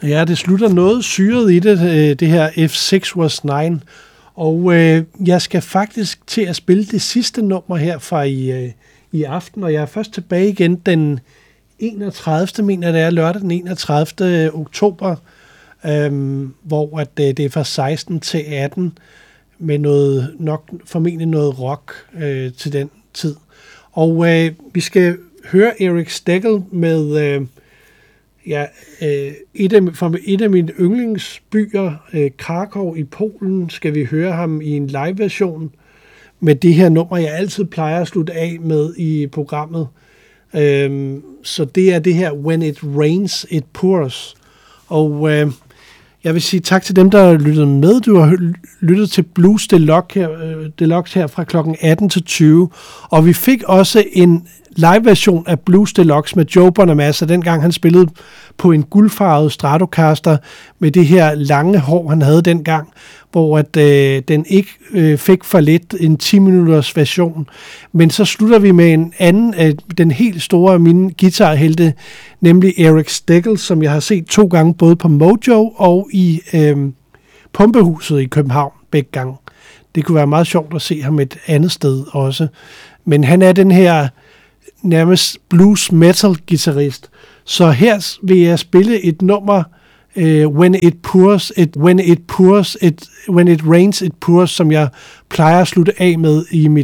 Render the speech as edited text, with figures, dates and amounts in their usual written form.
Ja, det slutter noget syret i det her If 6 Was 9. Og jeg skal faktisk til at spille det sidste nummer her fra i aften, og jeg er først tilbage igen den 31. mener det er lørdag den 31. oktober, hvor at, det er fra 16 til 18 med noget, nok formentlig noget rock til den tid. Og vi skal høre Eric Stegel med et af mine yndlingsbyer, Krakow i Polen, skal vi høre ham i en live-version med det her nummer, jeg altid plejer at slutte af med i programmet. Så det er det her When It Rains, It Pours. Og jeg vil sige tak til dem, der har lyttet med. Du har lyttet til Blues Deluxe her fra klokken 18 til 20. Og vi fik også en live-version af Blues Deluxe med Joe Bonamassa, dengang han spillede på en guldfarvet Stratocaster med det her lange hår, han havde dengang, hvor at, den ikke fik for lidt en 10-minutters version. Men så slutter vi med en anden af den helt store af mine guitarhelte, nemlig Eric Stegel, som jeg har set 2 gange, både på Mojo og i Pumpehuset i København, begge gange. Det kunne være meget sjovt at se ham et andet sted også. Men han er den her nærmest blues metal guitarist. Så her vil jeg spille et nummer, When It Rains, It Pours, som jeg plejer at slutte af med i mit